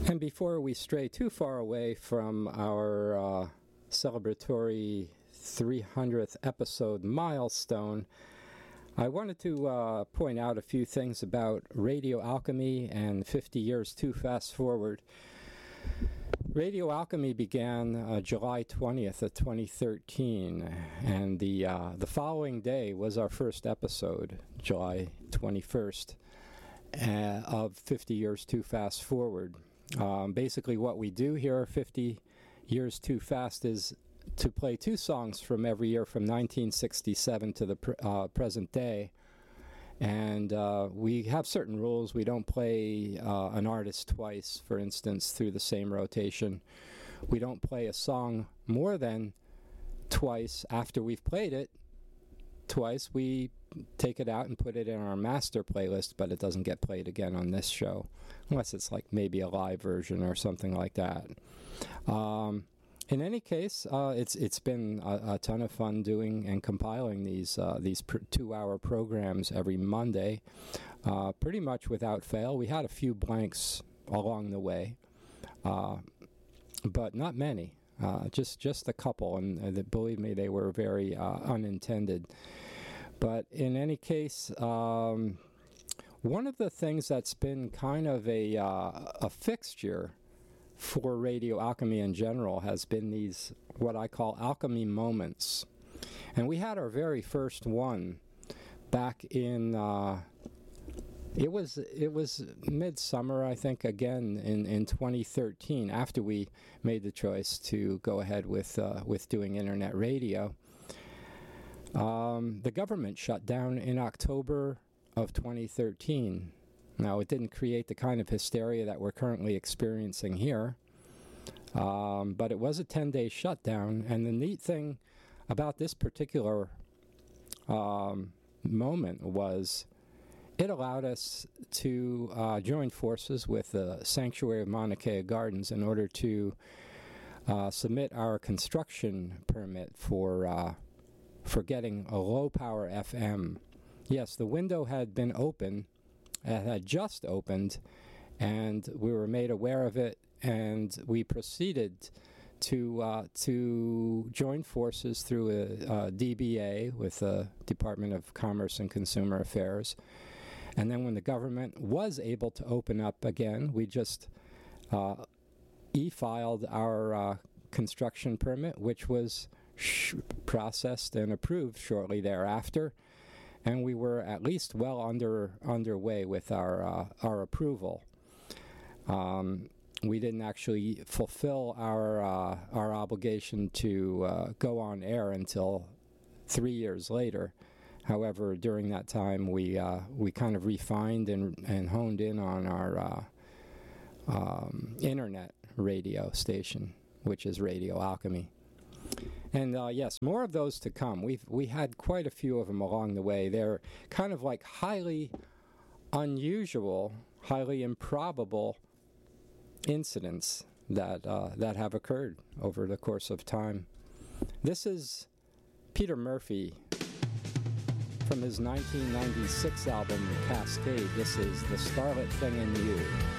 And before we stray too far away from our celebratory 300th episode milestone, I wanted to point out a few things about Radio Alchemy and 50 Years Too Fast Forward. Radio Alchemy began July 20th of 2013, and the following day was our first episode, July 21st, of 50 Years Too Fast Forward. Basically what we do here, 50 Years Too Fast, is to play two songs from every year from 1967 to the present day. And we have certain rules. We don't play an artist twice, for instance, through the same rotation. We don't play a song more than twice after we've played it twice. We take it out and put it in our master playlist, but it doesn't get played again on this show, unless it's like maybe a live version or something like that. In any case, it's been a ton of fun doing and compiling these 2-hour programs every Monday, pretty much without fail. We had a few blanks along the way, but not many. Just a couple, and believe me, they were very unintended. But in any case, one of the things that's been kind of a fixture for Radio Alchemy in general has been these, what I call alchemy moments. And we had our very first one back in, it was midsummer, I think, again, in 2013, after we made the choice to go ahead with doing internet radio. The government shut down in October of 2013. Now, it didn't create the kind of hysteria that we're currently experiencing here, but it was a 10-day shutdown, and the neat thing about this particular moment was it allowed us to join forces with the Sanctuary of Mauna Kea Gardens in order to submit our construction permit for getting a low-power FM. Yes, the window had been open. It had just opened, and we were made aware of it, and we proceeded to join forces through a DBA with the Department of Commerce and Consumer Affairs. And then when the government was able to open up again, we just e-filed our construction permit, which was processed and approved shortly thereafter. And we were at least well underway with our approval. We didn't actually fulfill our obligation to go on air until 3 years later. However, during that time, we kind of refined and honed in on our internet radio station, which is Radio Alchemy. And yes, more of those to come. We had quite a few of them along the way. They're kind of like highly unusual, highly improbable incidents that have occurred over the course of time. This is Peter Murphy from his 1996 album Cascade. This is The Starlit Thing in You.